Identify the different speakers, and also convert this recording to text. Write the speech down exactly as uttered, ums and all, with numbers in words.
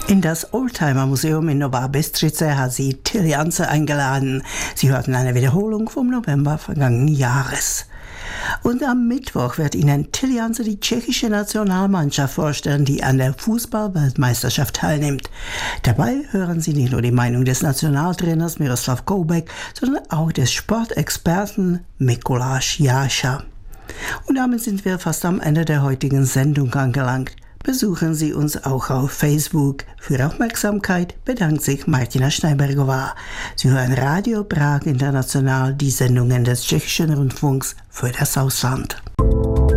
Speaker 1: In das Oldtimer-Museum in Nová Bystrica hat sie Till Janse eingeladen. Sie hörten eine Wiederholung vom November vergangenen Jahres. Und am Mittwoch wird Ihnen Till Janse die tschechische Nationalmannschaft vorstellen, die an der Fußball-Weltmeisterschaft teilnimmt. Dabei hören Sie nicht nur die Meinung des Nationaltrainers Miroslav Koubek, sondern auch des Sportexperten Mikuláš Jáša. Und damit sind wir fast am Ende der heutigen Sendung angelangt. Besuchen Sie uns auch auf Facebook. Für Aufmerksamkeit bedankt sich Martina Schneibergová. Sie hören Radio Prag International, die Sendungen des tschechischen Rundfunks für das Ausland.